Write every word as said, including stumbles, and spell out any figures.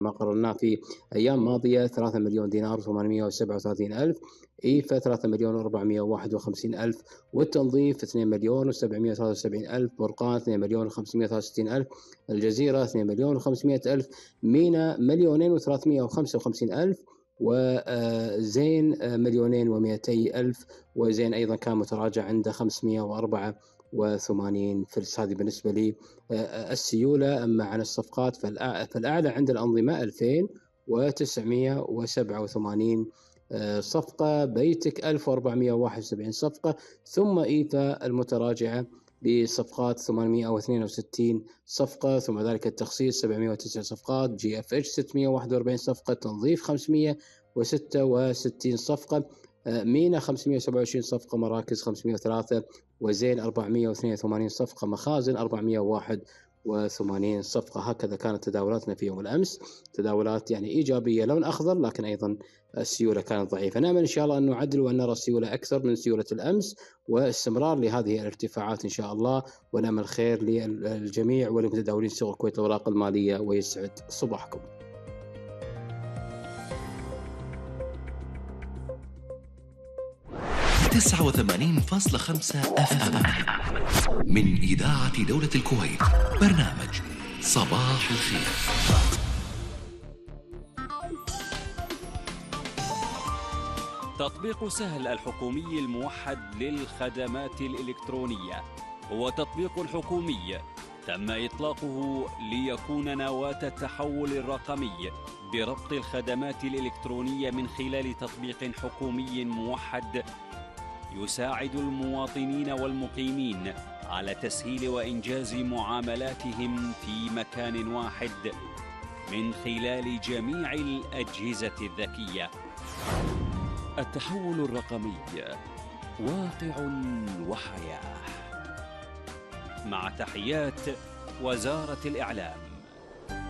ما قررناه في أيام ماضية ثلاثة مليون دينار وثمانمائة وسبعة وثلاثين ألف، إيفا ثلاثة مليون وأربعمائة وواحد وخمسين ألف، والتنظيف اثنين مليون وسبعمائة وثلاثة وسبعين ألف، برقان اثنين مليون وخمسمائة وثلاثة وستين ألف، الجزيرة اثنين مليون وخمسمائة ألف، مينا مليونين وثلاثمائة وخمسة وخمسين ألف، وزين مليونين ومئتي ألف، وزين أيضا كان متراجع عنده خمسمائة وأربعة وثمانين فلس. هذه بالنسبة لي السيولة. أما عن الصفقات فالأعلى عند الأنظمة ألفين وتسعمائة وسبعة وثمانين صفقة، بيتك ألف وأربعمائة وواحد وسبعين صفقة، ثم إيفا المتراجعة بصفقات ثمانمائة واثنين وستين صفقة، ثم ذلك التخصيص سبعمائة وتسعة صفقات، جي اف اتش ستمائة وواحد وأربعين صفقة، تنظيف خمسمائة وستة وستين صفقة، مينا خمسمائة وسبعة وعشرين صفقة، مراكز خمسمائة وثلاثة، وزين أربعمائة واثنين وثمانين صفقة، مخازن أربعمائة وواحد وثمانين صفقة. هكذا كانت تداولاتنا في يوم الأمس، تداولات يعني إيجابية لون أخضر، لكن أيضا السيولة كانت ضعيفة. نأمل إن شاء الله أن نعدل وأن نرى السيولة أكثر من سيولة الأمس، واستمرار لهذه الارتفاعات إن شاء الله، ونأمل خير للجميع ولمتداولين سوق الكويت الأوراق المالية، ويسعد صباحكم. تسعة وثمانين فاصلة خمسة اف ام من إذاعة دولة الكويت، برنامج صباح الخير. تطبيق سهل الحكومي الموحد للخدمات الإلكترونية هو تطبيق حكومي تم إطلاقه ليكون نواة التحول الرقمي بربط الخدمات الإلكترونية من خلال تطبيق حكومي موحد يساعد المواطنين والمقيمين على تسهيل وإنجاز معاملاتهم في مكان واحد من خلال جميع الأجهزة الذكية. التحول الرقمي واقع وحياة. مع تحيات وزارة الإعلام.